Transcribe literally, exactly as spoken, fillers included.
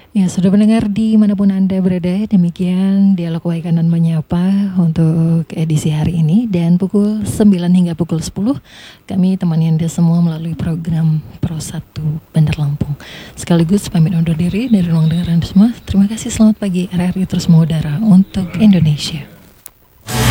Ya, sudah mendengar dimanapun Anda berada, demikian Dialog Waikanan Menyapa untuk edisi hari ini. Dan pukul sembilan hingga pukul sepuluh kami temani Anda semua melalui program Pro satu Bandar Lampung. Sekaligus pamit undur diri dari ruang dengar Anda semua. Terima kasih, selamat pagi, R R I terus mengudara untuk Indonesia.